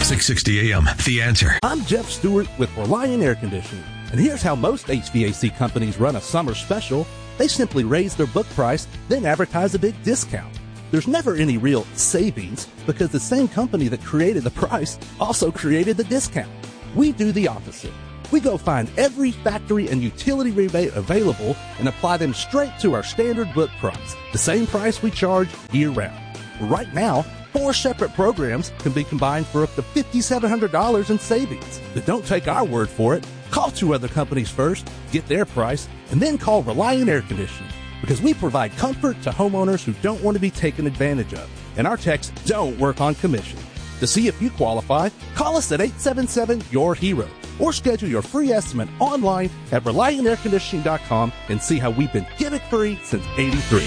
660 AM, The Answer. I'm Jeff Stewart with Reliant Air Conditioning, and here's how most HVAC companies run a summer special. They simply raise their book price, then advertise a big discount. There's never any real savings because the same company that created the price also created the discount. We do the opposite. We go find every factory and utility rebate available and apply them straight to our standard book price, the same price we charge year-round. Right now, 4 separate programs can be combined for up to $5,700 in savings. But don't take our word for it. Call 2 other companies first, get their price, and then call Reliant Air Conditioning, because we provide comfort to homeowners who don't want to be taken advantage of, and our techs don't work on commission. To see if you qualify, call us at 877-YOUR-HERO or schedule your free estimate online at ReliantAirConditioning.com and see how we've been gimmick-free since '83.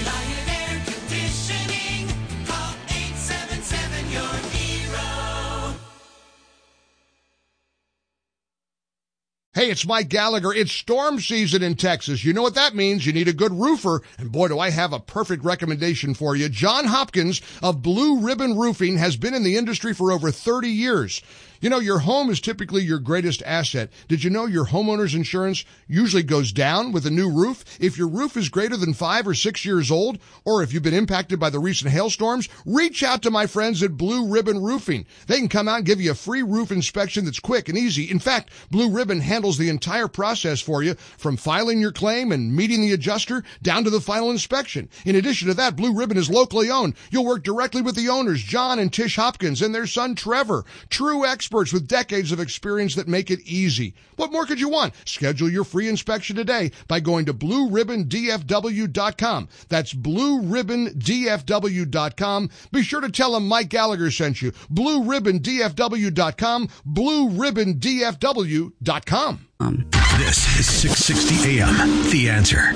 Hey, it's Mike Gallagher. It's storm season in Texas. You know what that means. You need a good roofer. And boy, do I have a perfect recommendation for you. John Hopkins of Blue Ribbon Roofing has been in the industry for over 30 years. You know, your home is typically your greatest asset. Did you know your homeowner's insurance usually goes down with a new roof? If your roof is greater than 5 or 6 years old, or if you've been impacted by the recent hailstorms, reach out to my friends at Blue Ribbon Roofing. They can come out and give you a free roof inspection that's quick and easy. In fact, Blue Ribbon handles the entire process for you, from filing your claim and meeting the adjuster down to the final inspection. In addition to that, Blue Ribbon is locally owned. You'll work directly with the owners, John and Tish Hopkins, and their son, Trevor. True experts with decades of experience that make it easy. What more could you want? Schedule your free inspection today by going to BlueRibbonDFW.com. That's BlueRibbonDFW.com. Be sure to tell them Mike Gallagher sent you. BlueRibbonDFW.com. BlueRibbonDFW.com. This is 660 AM, The Answer.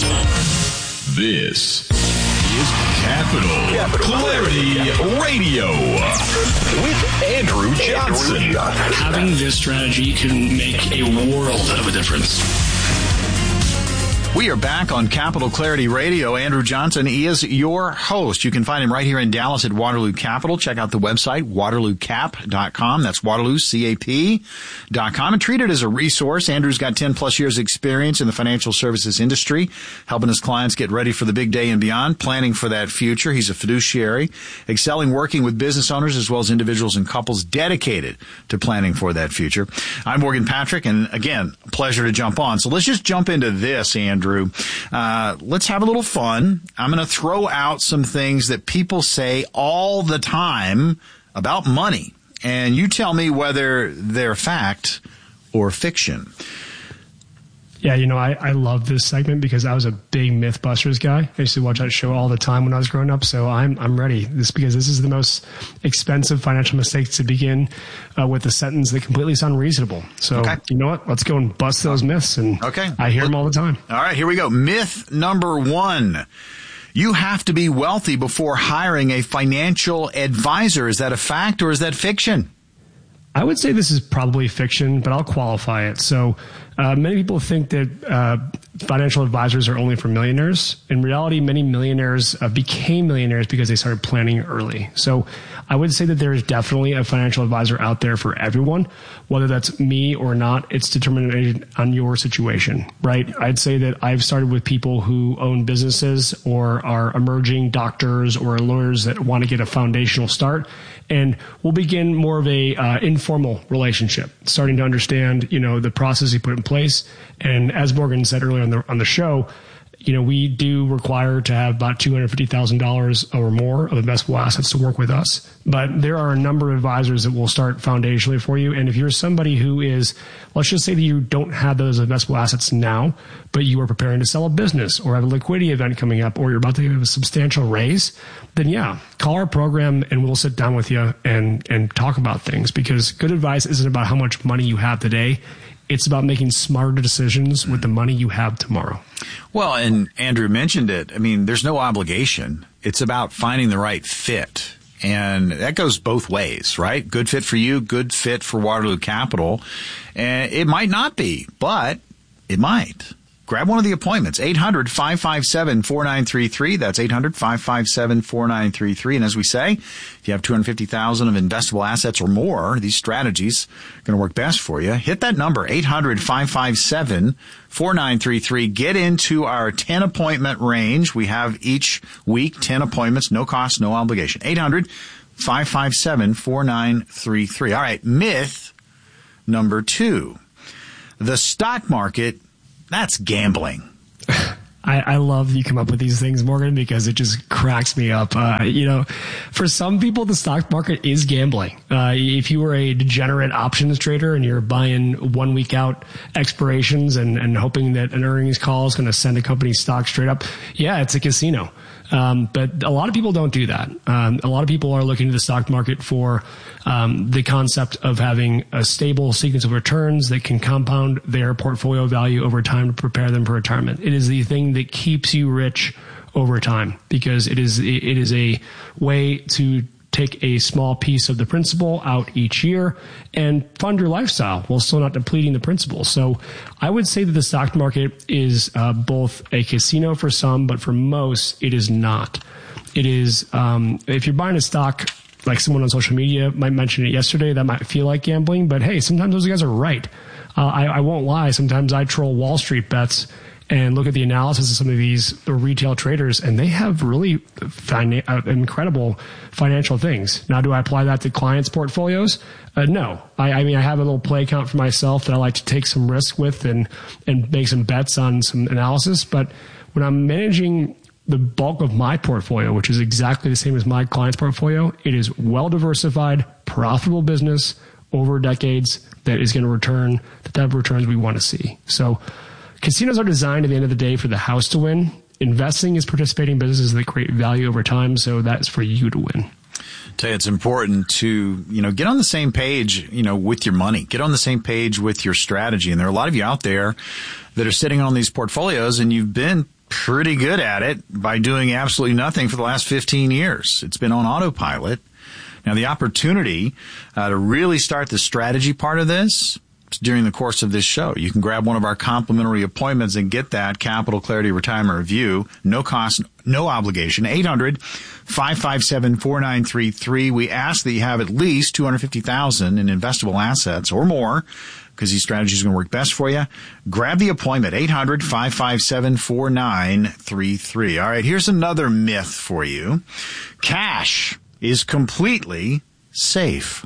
This is Capital Clarity Radio with Andrew Johnson. Having this strategy can make a world of a difference. We are back on Capital Clarity Radio. Andrew Johnson is your host. You can find him right here in Dallas at Waterloo Capital. Check out the website, waterloocap.com. That's waterloocap.com. And treat it as a resource. Andrew's got 10 plus years experience in the financial services industry, helping his clients get ready for the big day and beyond, planning for that future. He's a fiduciary, excelling working with business owners as well as individuals and couples dedicated to planning for that future. I'm Morgan Patrick, and again, a pleasure to jump on. So let's just jump into this, Andrew. Let's have a little fun. I'm going to throw out some things that people say all the time about money, and you tell me whether they're fact or fiction. Yeah, you know, I love this segment because I was a big Mythbusters guy. I used to watch that show all the time when I was growing up, so I'm ready. Because this is the most expensive financial mistake to begin with a sentence that completely sound reasonable. So, You know what? Let's go and bust those myths, and I hear them all the time. All right, here we go. Myth number 1. You have to be wealthy before hiring a financial advisor. Is that a fact or is that fiction? I would say this is probably fiction, but I'll qualify it. So many people think that financial advisors are only for millionaires. In reality, many millionaires became millionaires because they started planning early. So I would say that there is definitely a financial advisor out there for everyone. Whether that's me or not, it's determined on your situation, right? I'd say that I've started with people who own businesses or are emerging doctors or lawyers that want to get a foundational start. And we'll begin more of a informal relationship, starting to understand, you know, the process you put in place. And as Morgan said earlier on the show, you know, we do require to have about $250,000 or more of investable assets to work with us. But there are a number of advisors that will start foundationally for you. And if you're somebody who is, let's just say that you don't have those investable assets now, but you are preparing to sell a business or have a liquidity event coming up, or you're about to have a substantial raise, then yeah, call our program and we'll sit down with you and talk about things. Because good advice isn't about how much money you have today. It's about making smarter decisions with the money you have tomorrow. Well, and Andrew mentioned it. I mean, there's no obligation. It's about finding the right fit. And that goes both ways, right? Good fit for you, good fit for Waterloo Capital. And it might not be, but it might. grab one of the appointments. 800-557-4933. That's 800-557-4933. And as we say, if you have $250,000 of investable assets or more, these strategies are going to work best for you. Hit that number, 800-557-4933. Get into our 10-appointment range. We have each week 10 appointments, no cost, no obligation. 800-557-4933. All right, myth number 2. The stock market, that's gambling. I love you come up with these things, Morgan, because it just cracks me up. For some people, the stock market is gambling. If you were a degenerate options trader and you're buying 1 week out expirations and hoping that an earnings call is going to send a company's stock straight up, yeah, it's a casino. But a lot of people don't do that. A lot of people are looking to the stock market for the concept of having a stable sequence of returns that can compound their portfolio value over time to prepare them for retirement. It is the thing that keeps you rich over time because it is a way to take a small piece of the principal out each year and fund your lifestyle while still not depleting the principal. So I would say that the stock market is both a casino for some, but for most, it is not. It is, if you're buying a stock, like someone on social media might mention it yesterday, that might feel like gambling, but hey, sometimes those guys are right. I won't lie. Sometimes I troll Wall Street bets and look at the analysis of some of these retail traders, and they have really incredible financial things. Now, do I apply that to clients' portfolios? No. I mean, I have a little play account for myself that I like to take some risk with and make some bets on some analysis. But when I'm managing the bulk of my portfolio, which is exactly the same as my client's portfolio, it is well-diversified, profitable business over decades that is going to return the type of returns we want to see. So casinos are designed at the end of the day for the house to win. Investing is participating in businesses that create value over time, so that's for you to win. Tell you, it's important to, get on the same page, with your money. Get on the same page with your strategy. And there are a lot of you out there that are sitting on these portfolios, and you've been pretty good at it by doing absolutely nothing for the last 15 years. It's been on autopilot. Now, the opportunity to really start the strategy part of this during the course of this show. You can grab one of our complimentary appointments and get that Capital Clarity Retirement Review. No cost, no obligation. 800-557-4933. We ask that you have at least $250,000 in investable assets or more, because these strategies are going to work best for you. Grab the appointment, 800-557-4933. All right, here's another myth for you. Cash is completely safe.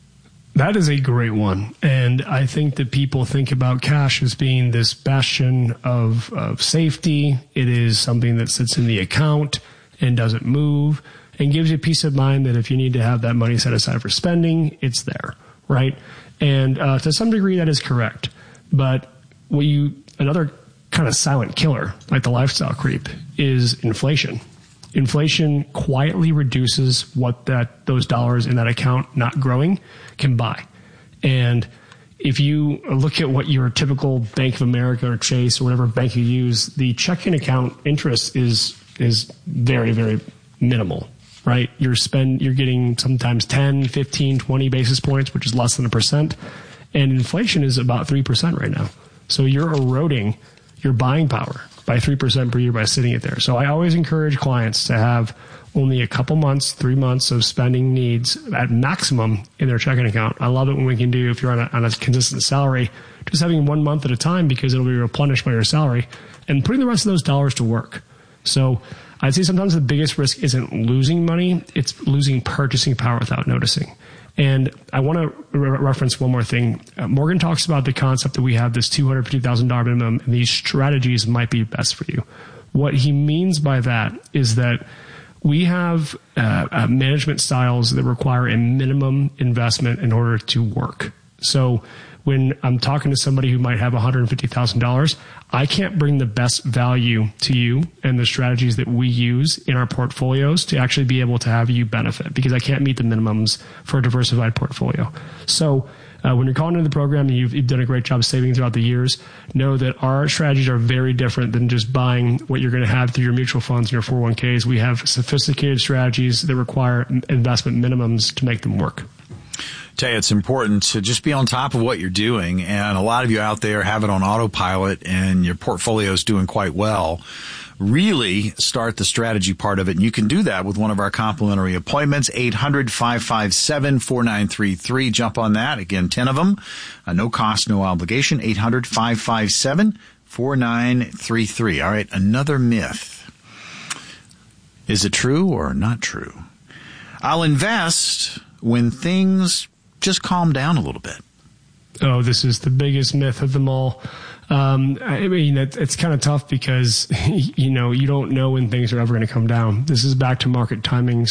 That is a great one. And I think that people think about cash as being this bastion of safety. It is something that sits in the account and doesn't move and gives you peace of mind that if you need to have that money set aside for spending, it's there, right? And to some degree, that is correct. But another kind of silent killer, like the lifestyle creep, is inflation. Inflation quietly reduces what those dollars in that account not growing can buy. And if you look at what your typical Bank of America or Chase or whatever bank you use, the checking account interest is very, very minimal, right? You're getting sometimes 10, 15, 20 basis points, which is less than 1%. And inflation is about 3% right now. So you're eroding your buying power by 3% per year by sitting it there. So I always encourage clients to have only a couple months, 3 months of spending needs at maximum in their checking account. I love it when we can do, if you're on a consistent salary, just having 1 month at a time because it'll be replenished by your salary and putting the rest of those dollars to work. So I'd say sometimes the biggest risk isn't losing money, it's losing purchasing power without noticing. And I want to reference one more thing. Morgan talks about the concept that we have this $250,000 minimum, and these strategies might be best for you. What he means by that is that we have management styles that require a minimum investment in order to work. So when I'm talking to somebody who might have $150,000, I can't bring the best value to you and the strategies that we use in our portfolios to actually be able to have you benefit because I can't meet the minimums for a diversified portfolio. So when you're calling into the program and you've done a great job saving throughout the years, know that our strategies are very different than just buying what you're going to have through your mutual funds and your 401ks. We have sophisticated strategies that require investment minimums to make them work. Tell you, it's important to just be on top of what you're doing. And a lot of you out there have it on autopilot and your portfolio is doing quite well. Really start the strategy part of it. And you can do that with one of our complimentary appointments, 800-557-4933. Jump on that. Again, 10 of them. No cost, no obligation. 800-557-4933. All right, another myth. Is it true or not true? I'll invest when things just calm down a little bit. Oh, this is the biggest myth of them all. I mean, it's kind of tough because, you don't know when things are ever going to come down. This is back to market timings.